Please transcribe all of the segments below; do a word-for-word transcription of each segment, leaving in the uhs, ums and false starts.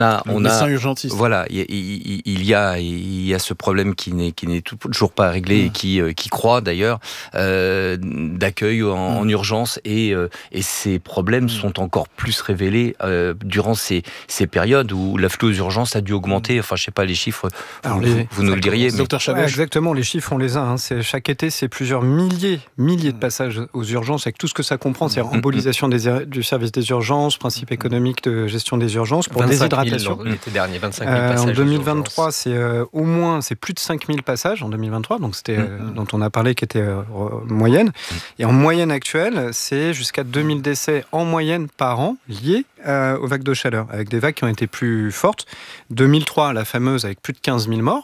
Ah, on médecin a, urgentiste. Voilà, il, il, il, y a, il y a ce problème qui n'est, qui n'est toujours pas réglé mmh. et qui, qui croît d'ailleurs, euh, d'accueil en, mmh. en urgence. Et, euh, et ces problèmes mmh. sont encore plus révélés euh, durant ces, ces périodes où l'afflux aux urgences a dû augmenter. Enfin, je ne sais pas, les chiffres, Alors, vous, les, vous, vous nous le diriez. Mais... Ouais, exactement, les chiffres, on les a. Hein. C'est, chaque été, c'est plusieurs milliers, milliers de passages aux urgences avec tout ce que ça comprend. C'est mmh. embolisation des, du service des urgences, principe économique de gestion des urgences pour déshydratation. L'été dernier, vingt-cinq mille passages. Euh, en deux mille vingt-trois, c'est euh, au moins, c'est plus de cinq mille passages en deux mille vingt-trois, donc c'était euh, mmh. dont on a parlé, qui était euh, moyenne. Mmh. Et en moyenne actuelle, c'est jusqu'à deux mille décès en moyenne par an liés euh, aux vagues de chaleur, avec des vagues qui ont été plus fortes. deux mille trois, la fameuse, avec plus de quinze mille morts.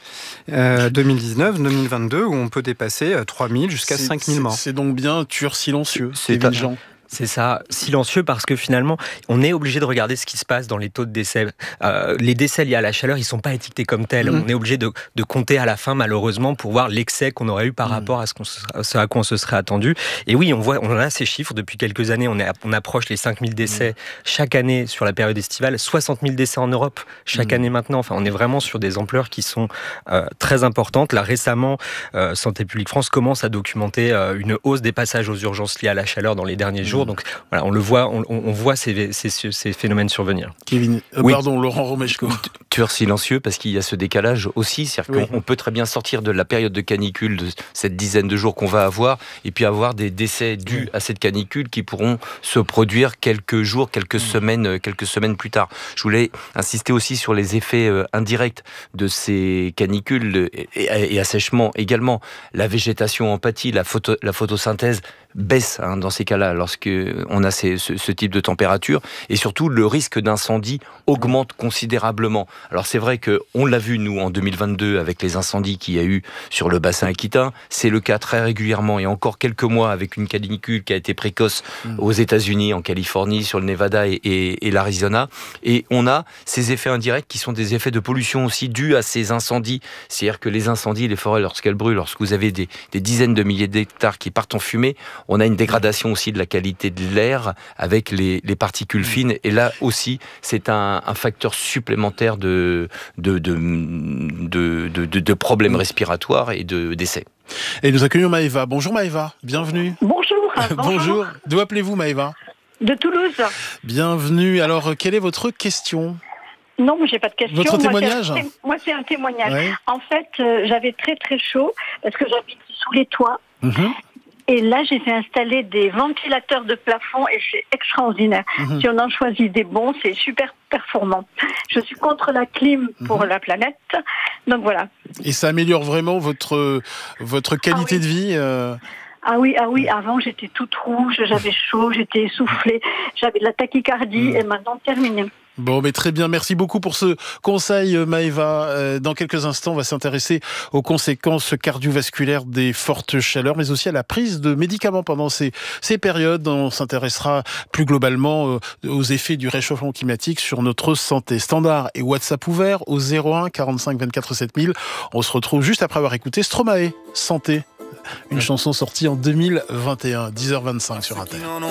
Euh, deux mille dix-neuf, deux mille vingt-deux, où on peut dépasser trois mille jusqu'à c'est, cinq mille morts. C'est donc bien tueur silencieux. C'est un... Jean. C'est ça, silencieux, parce que finalement, on est obligé de regarder ce qui se passe dans les taux de décès. Euh, les décès liés à la chaleur, ils ne sont pas étiquetés comme tels. Mmh. On est obligé de, de compter à la fin, malheureusement, pour voir l'excès qu'on aurait eu par mmh. rapport à ce, qu'on, ce à quoi on se serait attendu. Et oui, on voit, on a ces chiffres depuis quelques années. On, est, on approche les cinq mille décès mmh. chaque année sur la période estivale, soixante mille décès en Europe chaque mmh. année maintenant. Enfin, on est vraiment sur des ampleurs qui sont euh, très importantes. Là, récemment, euh, Santé publique France commence à documenter euh, une hausse des passages aux urgences liés à la chaleur dans les derniers mmh. jours. Donc voilà, on le voit, on, on voit ces, ces, ces phénomènes survenir. Kevin, euh, oui. pardon, Laurent Romeshko. Tueur silencieux, parce qu'il y a ce décalage aussi, c'est-à-dire oui. qu'on peut très bien sortir de la période de canicule, de cette dizaine de jours qu'on va avoir, et puis avoir des décès dus oui. à cette canicule qui pourront se produire quelques jours, quelques oui. semaines, quelques semaines plus tard. Je voulais insister aussi sur les effets euh, indirects de ces canicules et, et, et assèchements également. La végétation en pâtit, la, photo, la photosynthèse baisse hein, dans ces cas-là, lorsque on a ces, ce, ce type de température, et surtout le risque d'incendie augmente considérablement. Alors c'est vrai qu'on l'a vu nous en deux mille vingt-deux avec les incendies qu'il y a eu sur le bassin aquitain, c'est le cas très régulièrement, et encore quelques mois avec une canicule qui a été précoce mmh. aux États-Unis, en Californie, sur le Nevada et, et, et l'Arizona, et on a ces effets indirects qui sont des effets de pollution aussi dus à ces incendies, c'est-à-dire que les incendies, les forêts lorsqu'elles brûlent, lorsque vous avez des, des dizaines de milliers d'hectares qui partent en fumée, on a une dégradation aussi de la qualité de l'air avec les, les particules fines. Et là aussi, c'est un, un facteur supplémentaire de, de, de, de, de, de, de problèmes respiratoires et de décès. Et nous accueillons Maëva. Bonjour Maëva, bienvenue. Bonjour. Bonjour. D'où appelez-vous Maëva ? De Toulouse. Bienvenue. Alors, quelle est votre question ? Non, mais j'ai pas de question. Votre moi, témoignage c'est un, Moi, c'est un témoignage. Ouais. En fait, euh, j'avais très très chaud parce que j'habite sous les toits. Mm-hmm. Et là, j'ai fait installer des ventilateurs de plafond et c'est extraordinaire. Mmh. Si on en choisit des bons, c'est super performant. Je suis contre la clim pour mmh. la planète. Donc voilà. Et ça améliore vraiment votre, votre qualité ah oui. de vie euh... Ah oui, ah oui, avant j'étais toute rouge, j'avais chaud, j'étais essoufflée, j'avais de la tachycardie mmh. et maintenant terminé. Bon, mais très bien. Merci beaucoup pour ce conseil, Maëva. Dans quelques instants, on va s'intéresser aux conséquences cardiovasculaires des fortes chaleurs, mais aussi à la prise de médicaments pendant ces, ces périodes. On s'intéressera plus globalement aux effets du réchauffement climatique sur notre santé. Standard et WhatsApp ouvert au zéro un quarante-cinq vingt-quatre sept mille. On se retrouve juste après avoir écouté Stromae, Santé. Une chanson sortie en deux mille vingt et un, dix heures vingt-cinq sur Inter.